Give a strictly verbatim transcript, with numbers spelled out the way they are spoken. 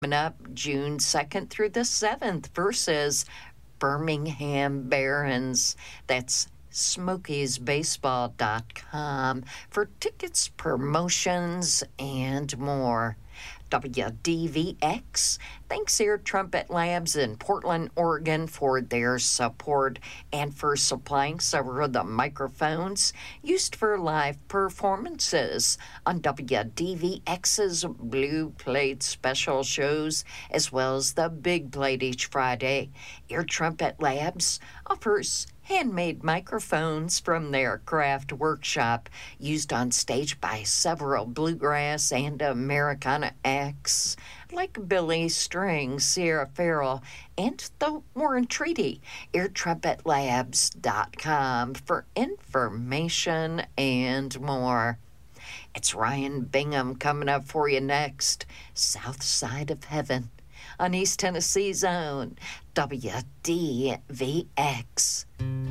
Coming up June second through the seventh versus Birmingham Barons. That's smokies baseball dot com for tickets, promotions, and more. W D V X thanks Air Trumpet Labs in Portland, Oregon for their support and for supplying several of the microphones used for live performances on W D V X's Blue Plate special shows, as well as the Big Plate each Friday. Air Trumpet Labs offers handmade microphones from their craft workshop used on stage by several bluegrass and Americana acts like Billy Strings, Sierra Farrell, and the Warren Treaty. air trumpet labs dot com for information and more. It's Ryan Bingham coming up for you next. South Side of Heaven on East Tennessee's own W D V X.